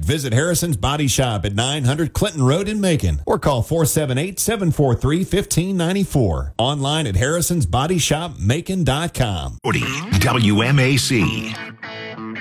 Visit Harrison's Body Shop at 900 Clinton Road in Macon or call 478-743-1594. Online at harrisonsbodyshopmacon.com. WMAC.